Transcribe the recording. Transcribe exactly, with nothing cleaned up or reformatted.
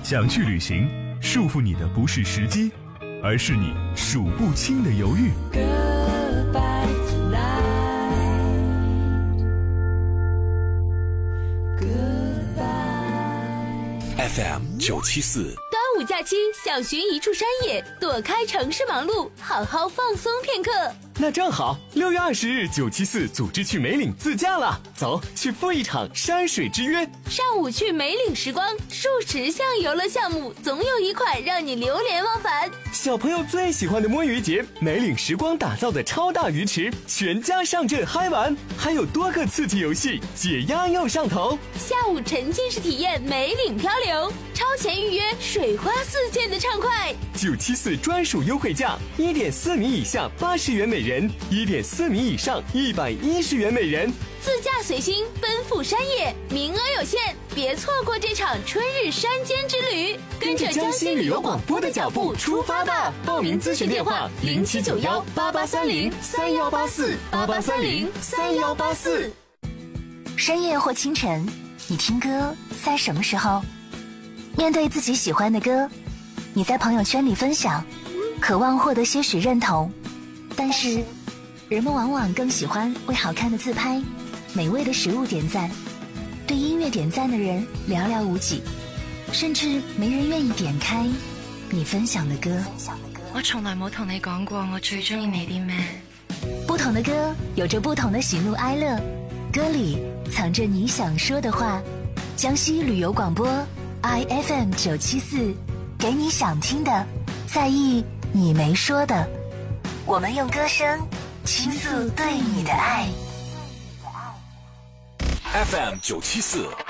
想去旅行，束缚你的不是时机，而是你数不清的犹豫。 F M 九七四， 端午假期想寻一处山野，躲开城市忙碌，好好放松片刻。 那正好，六月二十日，九七四组织去梅岭自驾了，走，去赴一场山水之约。 上午去梅岭时光，数十项游乐项目，总有一款让你流连忘返。 小朋友最喜欢的摸鱼节，梅岭时光打造的超大鱼池，全家上阵嗨玩，还有多个刺激游戏，解压又上头。 下午沉浸式体验梅岭漂流，超前预约，水花四溅的畅快。 九七四专属优惠价，一点四米以下八十元每人，一点四米以上一百一十元每人。 自驾随心，奔赴山野，名额有限，别错过这场春日山间之旅。 跟着江西旅游广播的脚步出发吧！报名咨询电话：零七九幺八八三零三幺八四八八三零三幺八四。 深夜或清晨，你听歌在什么时候？面对自己喜欢的歌，你在朋友圈里分享，渴望获得些许认同，但是人们往往更喜欢为好看的自拍、美味的食物点赞，对音乐点赞的人寥寥无几，甚至没人愿意点开你分享的歌。 我從來冇同你講過我最中意你啲咩。 不同的歌有着不同的喜怒哀樂，歌裡藏着你想說的話。江西旅遊廣播 I F M 九七四，給你想聽的，在意你沒說的。我們用歌聲傾訴對你的愛。 F M 九七四